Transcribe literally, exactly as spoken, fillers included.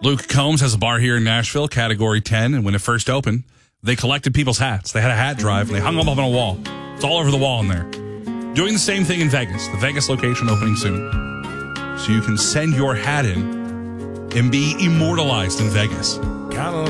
Luke Combs has a bar here in Nashville, category ten, and when it first opened, they collected people's hats. They had a hat drive, and they hung them up on a wall. It's all over the wall in there. Doing the same thing in Vegas. The Vegas location opening soon. So you can send your hat in and be immortalized in Vegas.